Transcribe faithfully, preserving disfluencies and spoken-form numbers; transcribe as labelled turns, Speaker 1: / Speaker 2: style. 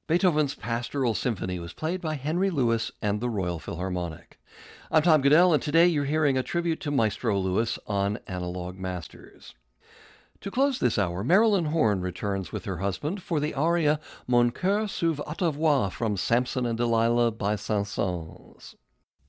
Speaker 1: Beethoven's Pastoral Symphony was played by Henry Lewis and the Royal Philharmonic. I'm Tom Goodell, and today you're hearing a tribute to Maestro Lewis on Analog Masters. To close this hour, Marilyn Horne returns with her husband for the aria Mon cœur s'ouvre à ta voix from Samson and Delilah by Saint-Saëns.